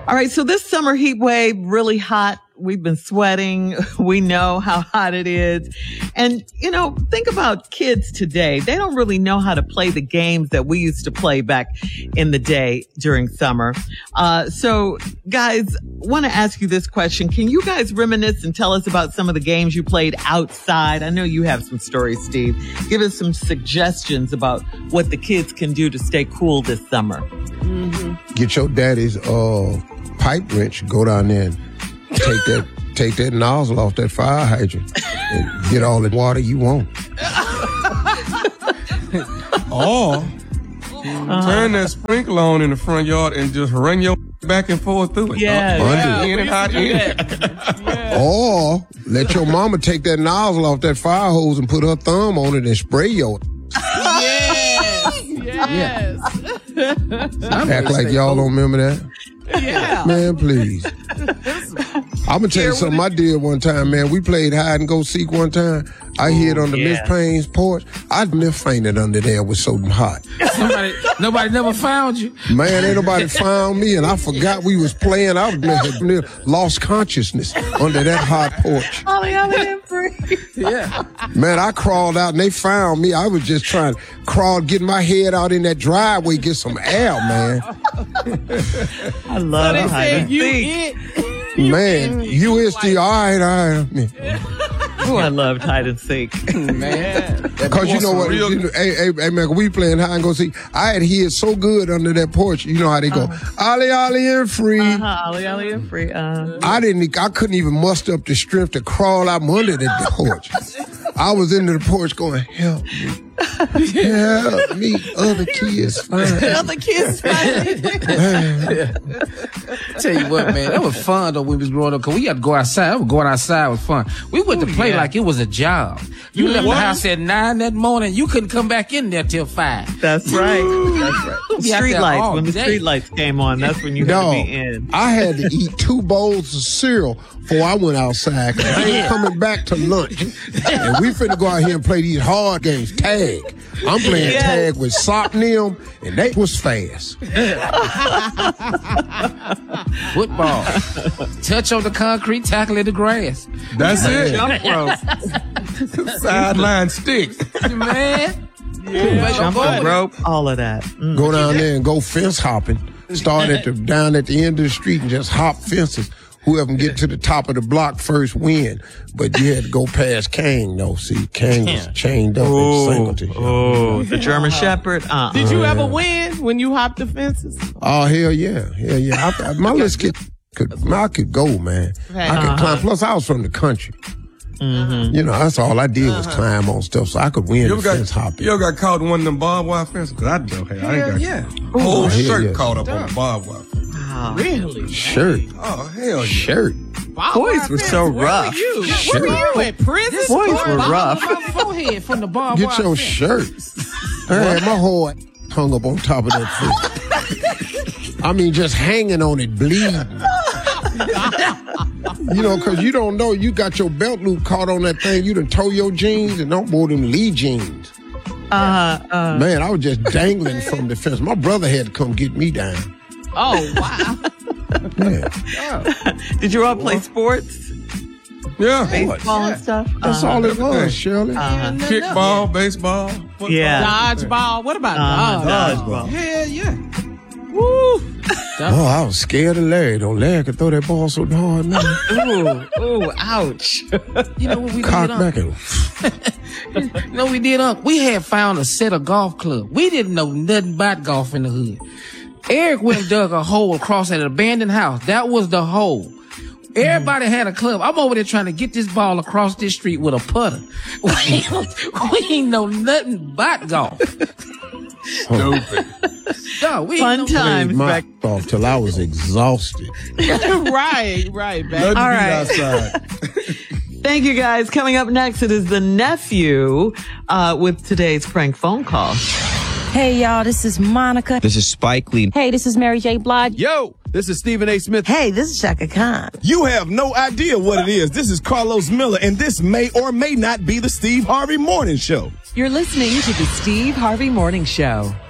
All right, so this summer heat wave, really hot. We've been sweating. We know how hot it is. And, think about kids today. They don't really know how to play the games that we used to play back in the day during summer. So, guys, want to ask you this question. Can you guys reminisce and tell us about some of the games you played outside? I know you have some stories, Steve. Give us some suggestions about what the kids can do to stay cool this summer. Mm-hmm. Get your daddy's pipe wrench, go down there and take that nozzle off that fire hydrant and get all the water you want. Or turn that sprinkler on in the front yard and just run your back and forth through it. Yeah. In and out in. Or let your mama take that nozzle off that fire hose and put her thumb on it and spray your. Yes. Act like y'all don't remember that. Yeah. Man, please. I'm going to tell you something I did one time, man. We played hide and go seek one time. I hid under Miss Payne's porch. I'd never fainted under there. It was so hot. Nobody never found you. Man, ain't nobody found me, and I forgot we was playing. I was lost consciousness under that hot porch. Holly and Free. Yeah. Man, I crawled out, and they found me. I was just trying to crawl, get my head out in that driveway, get some air, man. I love So they said you Man, USD, all right. Oh, I loved hide and seek. Man. Because you know what? Hey, man, we playing hide and go seek. I had hid so good under that porch. You know how they go, Ollie and Free. Ollie and Free. I couldn't even muster up the strength to crawl out from under the porch. I was into the porch going, help me. Help me. Other kids find me. Other kids find me. Tell you what, man, that was fun though when we was growing up, because we had to go outside. Going outside was fun. We went to play like it was a job. You left the house at 9 that morning, you couldn't come back in there till 5. That's right. Street lights. When the street lights came on, that's when you had to be in. I had to eat 2 bowls of cereal before I went outside, because I ain't coming back to lunch. And we finna go out here and play these hard games. Tag. I'm playing tag with Sock and them, and they was fast. Football. Touch on the concrete, tackle in the grass. That's it. Jump rope. Sideline stick. Man. Jumping rope, all of that. Go down there and go fence hopping. Start down at the end of the street and just hop fences. Whoever can get to the top of the block first win. But you had to go past Kane, though. See, Kane was chained up in Singleton. Oh, the German Shepherd. Did you ever win when you hopped the fences? Oh, hell yeah. My little kid I could go, man. I could climb. Plus, I was from the country. Mm-hmm. That's all I did was climb on stuff, so I could win the fence hopping. You ever got caught in one of them barbed wire fences? Because I don't have. I ain't got whole shirt caught up on barbed wire fence. Really? Shirt. Oh, hell yeah. Shirt. Boys were so rough. Where were you at prison? Boys were rough. My forehead from the barbed Get your shirt. I had my whole hung up on top of that fence. I mean, just hanging on it, bleeding. Because you don't know. You got your belt loop caught on that thing. You done tore your jeans and don't wear them Lee jeans. Man, I was just dangling from the fence. My brother had to come get me down. Oh, wow. Yeah. Did you all play sports? Yeah. Baseball and stuff? That's all it was, Shirley. Kickball, baseball, football. Yeah. Dodgeball. What about dodgeball? Hell yeah. Woo. I was scared of Larry. Though Larry could throw that ball so hard now. Ooh, ouch. You know what we Cock did, back and You know what we did, We had found a set of golf clubs. We didn't know nothing about golf in the hood. Eric went and dug a hole across at an abandoned house. That was the hole. Everybody had a club. I'm over there trying to get this ball across this street with a putter. We ain't know nothing about golf. Stupid. No, we Fun ain't know times my off till I was exhausted. right. Nothing All right. outside. Thank you, guys. Coming up next, it is the nephew with today's prank phone call. Hey, y'all, this is Monica. This is Spike Lee. Hey, this is Mary J. Blige. Yo, this is Stephen A. Smith. Hey, this is Shaka Khan. You have no idea what it is. This is Carlos Miller, and this may or may not be the Steve Harvey Morning Show. You're listening to the Steve Harvey Morning Show.